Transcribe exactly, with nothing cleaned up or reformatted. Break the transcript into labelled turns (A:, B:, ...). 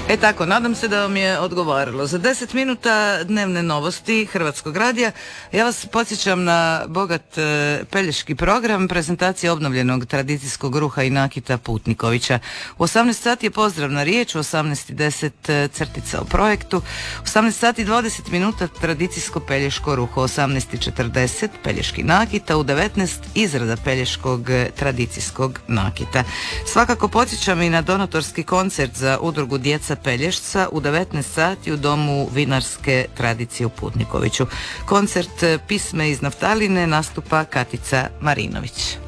A: E tako, nadam se da vam je odgovaralo. Za deset minuta dnevne novosti Hrvatskog radija. Ja vas podsjećam na bogat e, pelješki program, prezentacija obnovljenog tradicijskog ruha i nakita Putnikovića. U osamnaest sati je pozdravna riječ, u osamnaest i deset e, crtica o projektu, u osamnaest sati i dvadeset minuta tradicijsko pelješko ruho, u osamnaest i četrdeset pelješki nakita, u devetnaest izrada pelješkog e, tradicijskog nakita. Svakako podsjećam i na donatorski koncert za udrugu Djeca Pelješca u devetnaest sati u Domu vinarske tradicije u Putnikoviću. Koncert Pisme iz naftaline nastupa Katica Marinović.